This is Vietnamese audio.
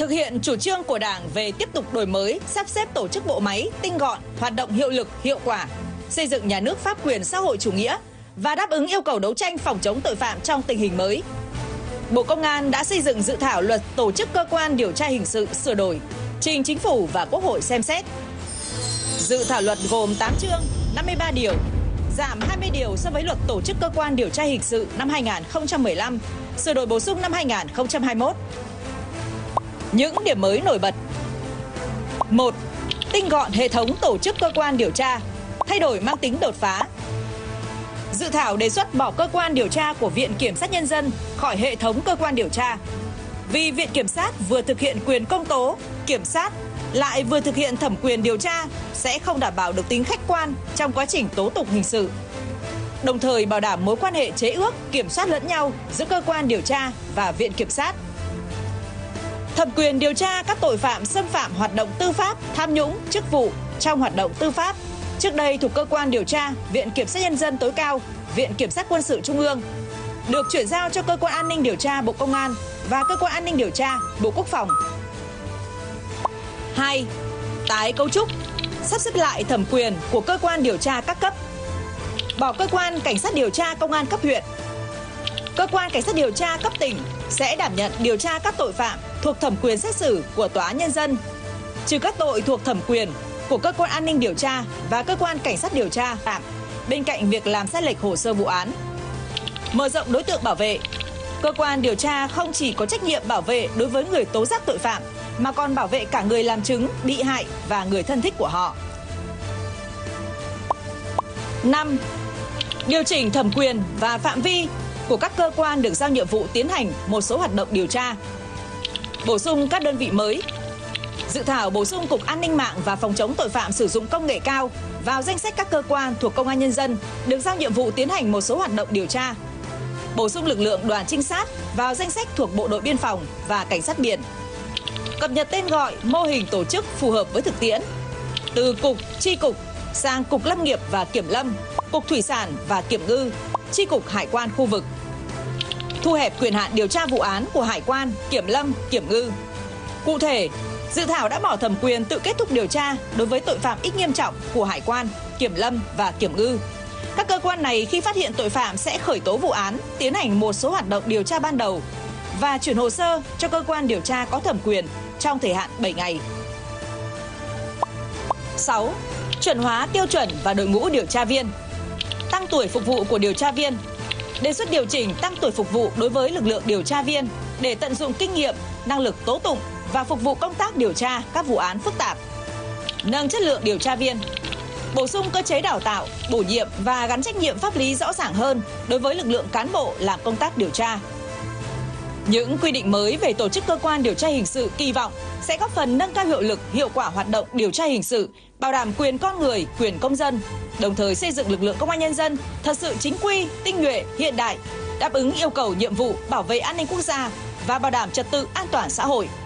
Thực hiện chủ trương của Đảng về tiếp tục đổi mới, sắp xếp tổ chức bộ máy tinh gọn, hoạt động hiệu lực, hiệu quả, xây dựng nhà nước pháp quyền xã hội chủ nghĩa và đáp ứng yêu cầu đấu tranh phòng chống tội phạm trong tình hình mới, Bộ Công an đã xây dựng dự thảo luật tổ chức cơ quan điều tra hình sự sửa đổi, trình Chính phủ và Quốc hội xem xét. Dự thảo luật gồm 8 chương, 53 điều, giảm 20 điều so với luật tổ chức cơ quan điều tra hình sự năm 2015, sửa đổi bổ sung năm 2021. Những điểm mới nổi bật. 1. Tinh gọn hệ thống tổ chức cơ quan điều tra, thay đổi mang tính đột phá. Dự thảo đề xuất bỏ cơ quan điều tra của Viện Kiểm sát Nhân dân khỏi hệ thống cơ quan điều tra. Vì Viện Kiểm sát vừa thực hiện quyền công tố, kiểm sát, lại vừa thực hiện thẩm quyền điều tra sẽ không đảm bảo được tính khách quan trong quá trình tố tụng hình sự. Đồng thời bảo đảm mối quan hệ chế ước, kiểm soát lẫn nhau giữa cơ quan điều tra và Viện Kiểm sát. Thẩm quyền điều tra các tội phạm xâm phạm hoạt động tư pháp, tham nhũng, chức vụ trong hoạt động tư pháp. Trước đây thuộc cơ quan điều tra, Viện Kiểm sát Nhân dân tối cao, Viện Kiểm sát Quân sự Trung ương, được chuyển giao cho cơ quan an ninh điều tra Bộ Công an và cơ quan an ninh điều tra Bộ Quốc phòng. 2. Tái cấu trúc, sắp xếp lại thẩm quyền của cơ quan điều tra các cấp. Bỏ cơ quan cảnh sát điều tra công an cấp huyện. Cơ quan cảnh sát điều tra cấp tỉnh sẽ đảm nhận điều tra các tội phạm thuộc thẩm quyền xét xử của Tòa án Nhân dân, trừ các tội thuộc thẩm quyền của cơ quan an ninh điều tra và cơ quan cảnh sát điều tra phạm, bên cạnh việc làm sai lệch hồ sơ vụ án. Mở rộng đối tượng bảo vệ. Cơ quan điều tra không chỉ có trách nhiệm bảo vệ đối với người tố giác tội phạm, mà còn bảo vệ cả người làm chứng, bị hại và người thân thích của họ. 5. Điều chỉnh thẩm quyền và phạm vi của các cơ quan được giao nhiệm vụ tiến hành một số hoạt động điều tra. Bổ sung các đơn vị mới. Dự thảo bổ sung Cục An ninh mạng và Phòng chống tội phạm sử dụng công nghệ cao vào danh sách các cơ quan thuộc Công an Nhân dân được giao nhiệm vụ tiến hành một số hoạt động điều tra. Bổ sung lực lượng đoàn trinh sát vào danh sách thuộc Bộ đội Biên phòng và Cảnh sát biển. Cập nhật tên gọi, mô hình tổ chức phù hợp với thực tiễn. Từ cục, chi cục sang Cục Lâm nghiệp và Kiểm lâm, Cục Thủy sản và Kiểm ngư, chi cục Hải quan khu vực. Thu hẹp quyền hạn điều tra vụ án của Hải quan, Kiểm lâm, Kiểm ngư. Cụ thể, dự thảo đã bỏ thẩm quyền tự kết thúc điều tra đối với tội phạm ít nghiêm trọng của Hải quan, Kiểm lâm và Kiểm ngư. Các cơ quan này khi phát hiện tội phạm sẽ khởi tố vụ án, tiến hành một số hoạt động điều tra ban đầu và chuyển hồ sơ cho cơ quan điều tra có thẩm quyền trong thời hạn 7 ngày. 6. Chuẩn hóa tiêu chuẩn và đội ngũ điều tra viên. Tăng tuổi phục vụ của điều tra viên. Đề xuất điều chỉnh tăng tuổi phục vụ đối với lực lượng điều tra viên để tận dụng kinh nghiệm, năng lực tố tụng và phục vụ công tác điều tra các vụ án phức tạp. Nâng chất lượng điều tra viên. Bổ sung cơ chế đào tạo, bổ nhiệm và gắn trách nhiệm pháp lý rõ ràng hơn đối với lực lượng cán bộ làm công tác điều tra. Những quy định mới về tổ chức cơ quan điều tra hình sự kỳ vọng sẽ góp phần nâng cao hiệu lực, hiệu quả hoạt động điều tra hình sự, bảo đảm quyền con người, quyền công dân, đồng thời xây dựng lực lượng Công an Nhân dân thật sự chính quy, tinh nhuệ, hiện đại, đáp ứng yêu cầu nhiệm vụ bảo vệ an ninh quốc gia và bảo đảm trật tự an toàn xã hội.